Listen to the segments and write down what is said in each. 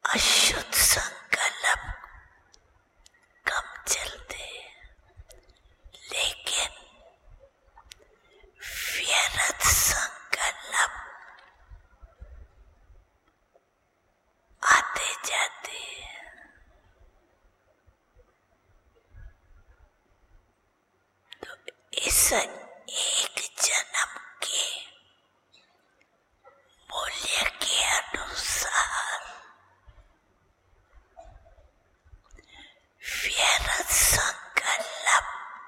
अशुद्ध संकल्प कम चलते, लेकिन व्यर्थ संकल्प आते जाते। तो इस एक जन्म के मूल्य के अनुसार व्यर्थ संकल्प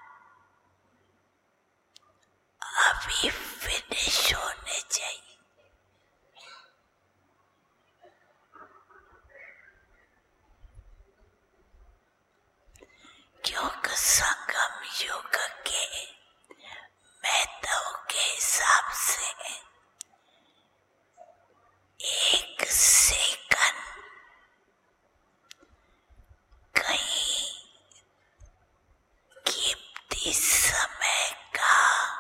अभी फिनिश होने चाहिए। क्योंकि संगम युग के महत्व के हिसाब से